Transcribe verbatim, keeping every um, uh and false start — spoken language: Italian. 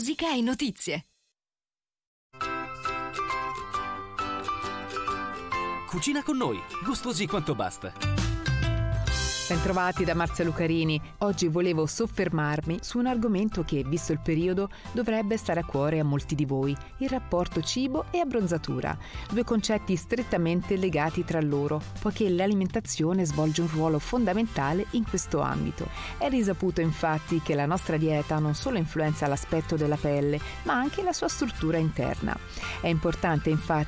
musica e notizie. Cucina con noi, gustosi quanto basta. Bentrovati da Marzia Lucarini. Oggi volevo soffermarmi su un argomento che, visto il periodo, dovrebbe stare a cuore a molti di voi: il rapporto cibo e abbronzatura, due concetti strettamente legati tra loro, poiché l'alimentazione svolge un ruolo fondamentale in questo ambito. È risaputo infatti che la nostra dieta non solo influenza l'aspetto della pelle, ma anche la sua struttura interna. È importante infatti